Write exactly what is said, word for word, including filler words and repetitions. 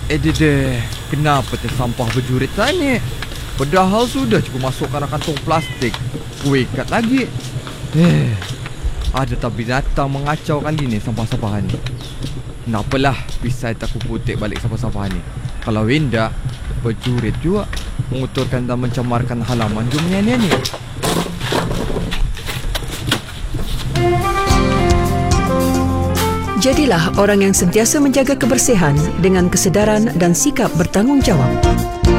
Eh dede, kenapa tersampah berjurit tadi? Padahal sudah cukup masukkan kantong plastik. Kue ikat lagi. Eh, ada tak binatang mengacau kali ni sampah-sampahan ni. Nampalah pisai tak kuputik balik sampah-sampah ni. Kalau hendak, berjurit juga menguturkan dan mencemarkan halaman jumnya ni ni. Jadilah orang yang sentiasa menjaga kebersihan dengan kesedaran dan sikap bertanggungjawab.